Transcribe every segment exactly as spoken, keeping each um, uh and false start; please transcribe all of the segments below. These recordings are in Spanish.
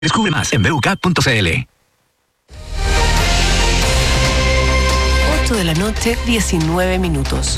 Descubre más en b u c a punto c l. ocho de la noche, diecinueve minutos.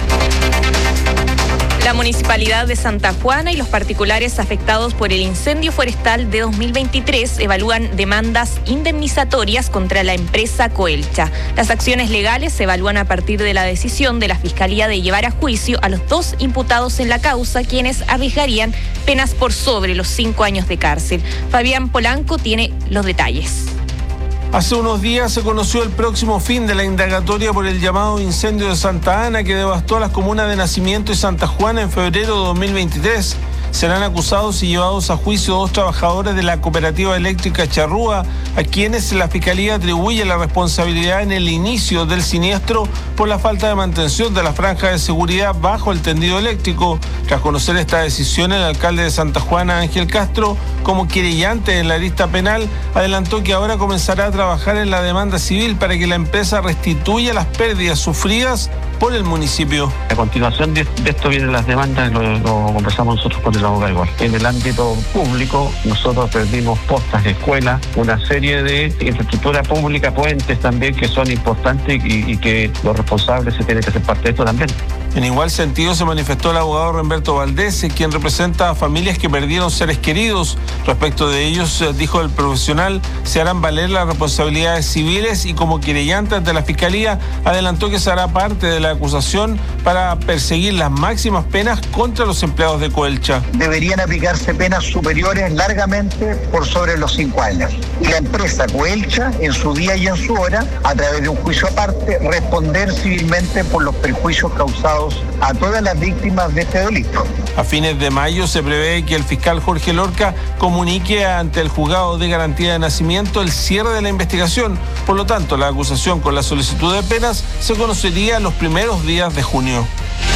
La Municipalidad de Santa Juana y los particulares afectados por el incendio forestal de dos mil veintitrés evalúan demandas indemnizatorias contra la empresa Coelcha. Las acciones legales se evalúan a partir de la decisión de la Fiscalía de llevar a juicio a los dos imputados en la causa, quienes arriesgarían penas por sobre los cinco años de cárcel. Fabián Polanco tiene los detalles. Hace unos días se conoció el próximo fin de la indagatoria por el llamado incendio de Santa Ana que devastó las comunas de Nacimiento y Santa Juana en febrero de dos mil veintitrés. Serán acusados y llevados a juicio dos trabajadores de la cooperativa eléctrica Charrúa, a quienes la Fiscalía atribuye la responsabilidad en el inicio del siniestro por la falta de mantención de la franja de seguridad bajo el tendido eléctrico. Tras conocer esta decisión, el alcalde de Santa Juana, Ángel Castro, como querellante en la lista penal, adelantó que ahora comenzará a trabajar en la demanda civil para que la empresa restituya las pérdidas sufridas por el municipio. A continuación de, de esto vienen las demandas, lo, lo conversamos nosotros con el abogado igual. En el ámbito público, nosotros perdimos postas de escuela, una serie de infraestructura pública, puentes también que son importantes y, y que los responsables se tienen que hacer parte de esto también. En igual sentido se manifestó el abogado Remberto Valdés, quien representa a familias que perdieron seres queridos. Respecto de ellos, dijo el profesional, se harán valer las responsabilidades civiles y como querellante ante la Fiscalía adelantó que se hará parte de la acusación para perseguir las máximas penas contra los empleados de Coelcha. Deberían aplicarse penas superiores largamente por sobre los cinco años. Y la empresa Coelcha, en su día y en su hora, a través de un juicio aparte, responder civilmente por los perjuicios causados a todas las víctimas de este delito. A fines de mayo se prevé que el fiscal Jorge Lorca comunique ante el juzgado de garantía de nacimiento el cierre de la investigación. Por lo tanto, la acusación con la solicitud de penas se conocería en los primeros días de junio.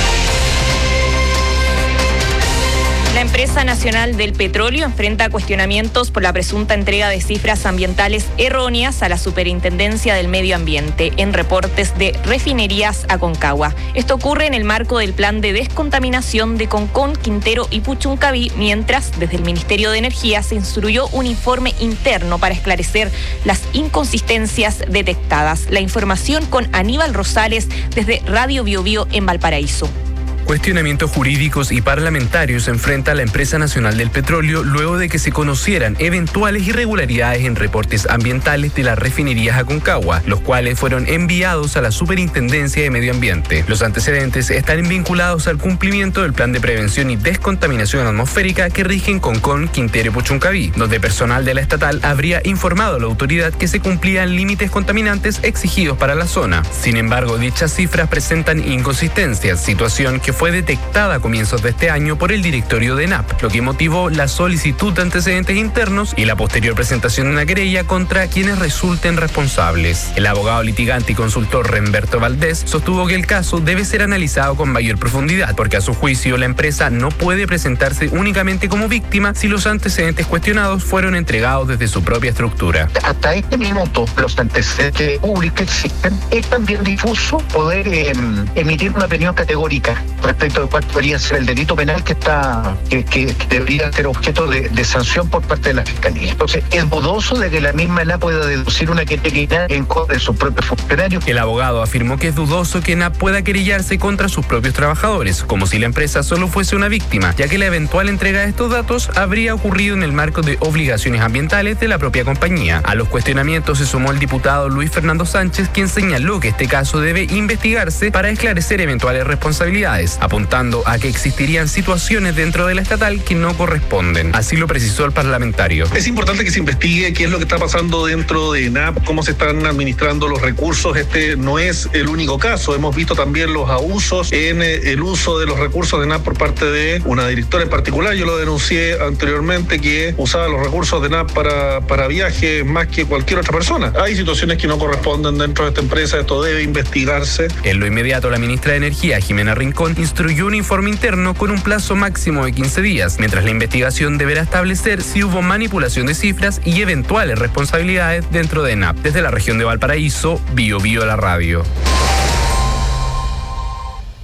La Empresa Nacional del Petróleo enfrenta cuestionamientos por la presunta entrega de cifras ambientales erróneas a la Superintendencia del Medio Ambiente en reportes de refinerías Aconcagua. Esto ocurre en el marco del plan de descontaminación de Concón, Quintero y Puchuncaví, mientras desde el Ministerio de Energía se instruyó un informe interno para esclarecer las inconsistencias detectadas. La información con Aníbal Rosales desde Radio Biobío en Valparaíso. Cuestionamientos jurídicos y parlamentarios enfrenta a la Empresa Nacional del Petróleo luego de que se conocieran eventuales irregularidades en reportes ambientales de las refinerías Aconcagua, los cuales fueron enviados a la Superintendencia de Medio Ambiente. Los antecedentes están vinculados al cumplimiento del Plan de Prevención y Descontaminación Atmosférica que rigen Concón, Quintero y Puchuncaví, donde personal de la estatal habría informado a la autoridad que se cumplían límites contaminantes exigidos para la zona. Sin embargo, dichas cifras presentan inconsistencias, situación que fue detectada a comienzos de este año por el directorio de E N A P, lo que motivó la solicitud de antecedentes internos y la posterior presentación de una querella contra quienes resulten responsables. El abogado litigante y consultor Remberto Valdés sostuvo que el caso debe ser analizado con mayor profundidad, porque a su juicio la empresa no puede presentarse únicamente como víctima si los antecedentes cuestionados fueron entregados desde su propia estructura. Hasta este minuto, los antecedentes públicos existen. Es también difuso poder eh, emitir una opinión categórica respecto de cuál podría ser el delito penal que está que, que, que debería ser objeto de, de sanción por parte de la Fiscalía. Entonces, es dudoso de que la misma E N A P pueda deducir una querella en contra de sus propios funcionarios. El abogado afirmó que es dudoso que E N A P pueda querellarse contra sus propios trabajadores, como si la empresa solo fuese una víctima, ya que la eventual entrega de estos datos habría ocurrido en el marco de obligaciones ambientales de la propia compañía. A los cuestionamientos se sumó el diputado Luis Fernando Sánchez, quien señaló que este caso debe investigarse para esclarecer eventuales responsabilidades, apuntando a que existirían situaciones dentro de la estatal que no corresponden. Así lo precisó el parlamentario. Es importante que se investigue qué es lo que está pasando dentro de E N A P, cómo se están administrando los recursos. Este no es el único caso. Hemos visto también los abusos en el uso de los recursos de E N A P por parte de una directora en particular. Yo lo denuncié anteriormente, que usaba los recursos de E N A P para, para viajes más que cualquier otra persona. Hay situaciones que no corresponden dentro de esta empresa. Esto debe investigarse. En lo inmediato, la ministra de Energía, Jimena Rincón, instruyó un informe interno con un plazo máximo de quince días, mientras la investigación deberá establecer si hubo manipulación de cifras y eventuales responsabilidades dentro de E N A P. Desde la región de Valparaíso, Bio Bio la radio.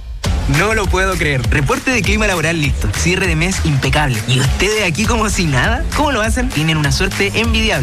No lo puedo creer. Reporte de clima laboral listo. Cierre de mes impecable. ¿Y ustedes aquí como si nada? ¿Cómo lo hacen? Tienen una suerte envidiable.